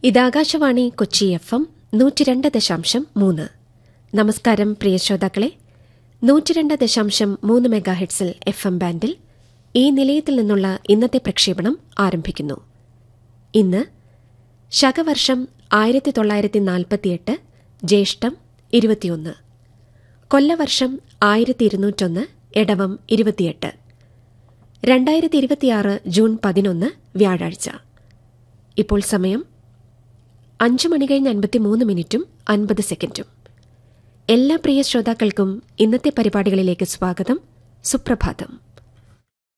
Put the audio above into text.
ഇത് ആകാശവാണി കൊച്ചി FM 102.3. നമസ്കാരം പ്രിയ ശ്രോതാക്കളെ. 102.3 മെഗാഹെർട്സിൽ FM ബാൻഡിൽ ഈ നിലയത്തിൽ നിന്നുള്ള ഇന്നത്തെ പ്രക്ഷേപണം ആരംഭിക്കുന്നു. ഇന്ന് ശകവർഷം 1948 ജ്യേഷ്ഠം 21, കൊല്ലവർഷം 1201 എടവം 28, 2026 ജൂൺ 11 വ്യാഴാഴ്ച. ഇപ്പോൾ സമയം 5:53 എല്ലാ പ്രിയ ശ്രോതാക്കൾക്കും ഇന്നത്തെ പരിപാടികളിലേക്ക് സ്വാഗതം. സുപ്രഭാതം.